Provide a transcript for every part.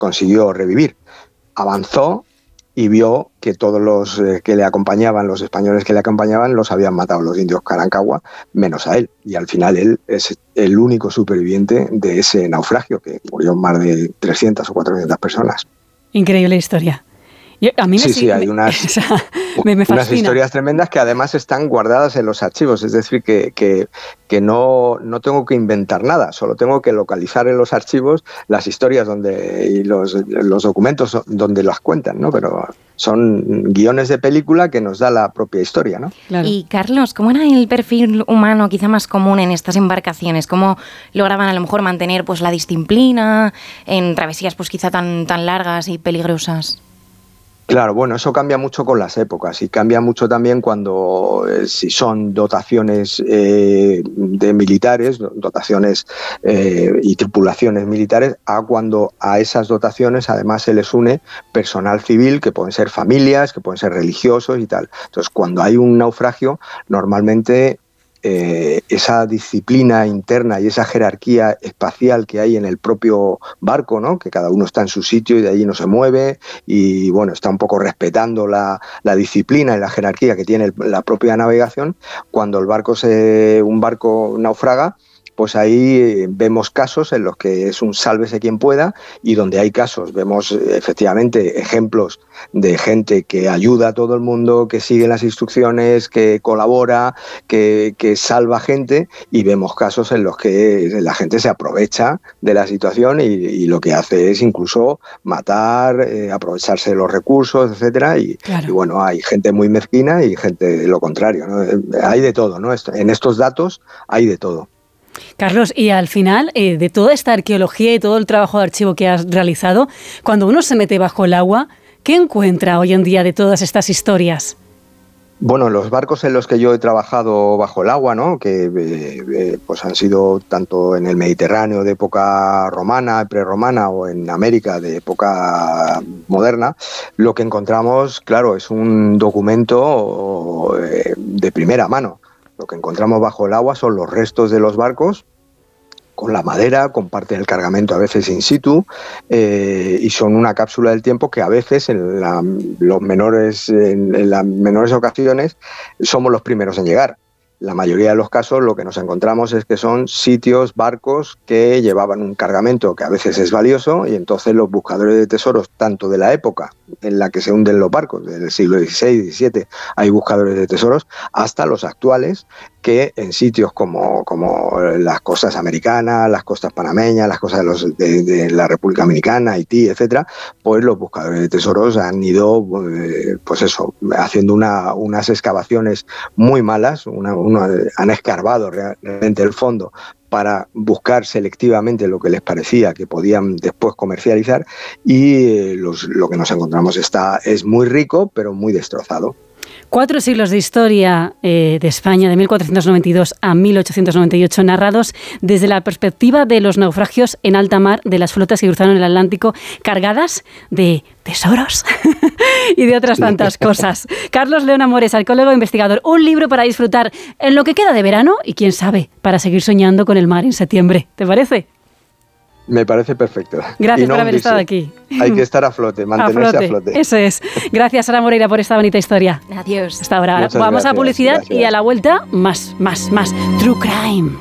consiguió revivir. Avanzó y vio que todos los que le acompañaban, los españoles que le acompañaban, los habían matado los indios Carancagua, menos a él. Y al final él es el único superviviente de ese naufragio, que murió más de 300 o 400 personas. Increíble historia. A mí hay unas historias tremendas que además están guardadas en los archivos, es decir, que no tengo que inventar nada, solo tengo que localizar en los archivos las historias y los documentos donde las cuentan, ¿no? Pero son guiones de película que nos da la propia historia, ¿no? Claro. Y Carlos, ¿cómo era el perfil humano quizá más común en estas embarcaciones? ¿Cómo lograban a lo mejor mantener pues la disciplina en travesías pues quizá tan largas y peligrosas? Claro, bueno, eso cambia mucho con las épocas y cambia mucho también cuando, si son dotaciones de militares, dotaciones y tripulaciones militares, cuando a esas dotaciones además se les une personal civil, que pueden ser familias, que pueden ser religiosos y tal. Entonces, cuando hay un naufragio, normalmente esa disciplina interna y esa jerarquía espacial que hay en el propio barco, ¿no? Que cada uno está en su sitio y de allí no se mueve y bueno, está un poco respetando la disciplina y la jerarquía que tiene la propia navegación. Cuando un barco naufraga, pues ahí vemos casos en los que es un sálvese quien pueda, y donde hay casos vemos efectivamente ejemplos de gente que ayuda a todo el mundo, que sigue las instrucciones, que colabora, que salva gente, y vemos casos en los que la gente se aprovecha de la situación y lo que hace es incluso matar, aprovecharse de los recursos, etcétera, claro. Y bueno, hay gente muy mezquina y gente de lo contrario, ¿no? Hay de todo, ¿no? En estos datos hay de todo. Carlos, y al final de toda esta arqueología y todo el trabajo de archivo que has realizado, cuando uno se mete bajo el agua, ¿qué encuentra hoy en día de todas estas historias? Bueno, los barcos en los que yo he trabajado bajo el agua, ¿no? Que pues han sido tanto en el Mediterráneo de época romana, prerromana, o en América de época moderna, lo que encontramos, claro, es un documento de primera mano. Lo que encontramos bajo el agua son los restos de los barcos, con la madera, con parte del cargamento a veces in situ, y son una cápsula del tiempo que a veces en las menores ocasiones somos los primeros en llegar. La mayoría de los casos lo que nos encontramos es que son sitios, barcos que llevaban un cargamento que a veces es valioso, y entonces los buscadores de tesoros, tanto de la época en la que se hunden los barcos, del siglo XVI, XVII, hay buscadores de tesoros, hasta los actuales, que en sitios como las costas americanas, las costas panameñas, las costas de la República Dominicana, Haití, etcétera, pues los buscadores de tesoros han ido, pues eso, haciendo unas excavaciones muy malas, han escarbado realmente el fondo para buscar selectivamente lo que les parecía que podían después comercializar, y lo que nos encontramos es muy rico, pero muy destrozado. 4 siglos de historia de España, de 1492 a 1898, narrados desde la perspectiva de los naufragios en alta mar de las flotas que cruzaron el Atlántico, cargadas de tesoros y de otras tantas cosas. Carlos León Amores, arqueólogo e investigador. Un libro para disfrutar en lo que queda de verano y, quién sabe, para seguir soñando con el mar en septiembre. ¿Te parece? Me parece perfecto. Gracias por haber estado aquí. Hay que estar a flote, mantenerse a flote. Eso es. Gracias, Sara Moreira, por esta bonita historia. Adiós. Hasta ahora. Vamos a publicidad, gracias. Y a la vuelta, más. True Crime.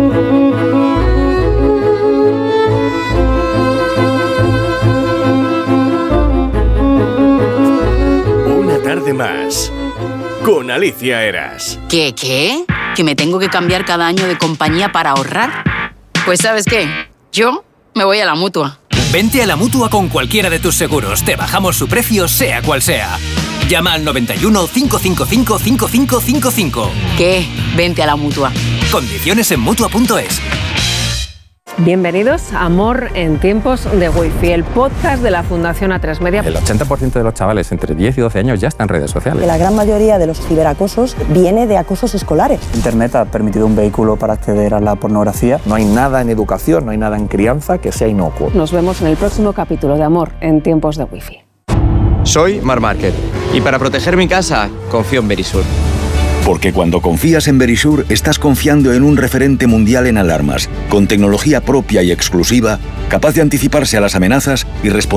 Una tarde más con Alicia Eras. ¿Qué? ¿Que me tengo que cambiar cada año de compañía para ahorrar? Pues ¿sabes qué? Yo me voy a la Mutua. Vente a la Mutua con cualquiera de tus seguros. Te bajamos su precio, sea cual sea. Llama al 91 555 5555. ¿Qué? Vente a la Mutua. Condiciones en Mutua.es. Bienvenidos a Amor en tiempos de Wi-Fi, el podcast de la Fundación A3 Media. El 80% de los chavales entre 10 y 12 años ya están en redes sociales. La gran mayoría de los ciberacosos viene de acosos escolares. Internet ha permitido un vehículo para acceder a la pornografía. No hay nada en educación, no hay nada en crianza que sea inocuo. Nos vemos en el próximo capítulo de Amor en tiempos de Wi-Fi. Soy Marc Márquez y para proteger mi casa confío en Verisur. Porque cuando confías en Verisure, estás confiando en un referente mundial en alarmas, con tecnología propia y exclusiva, capaz de anticiparse a las amenazas y responder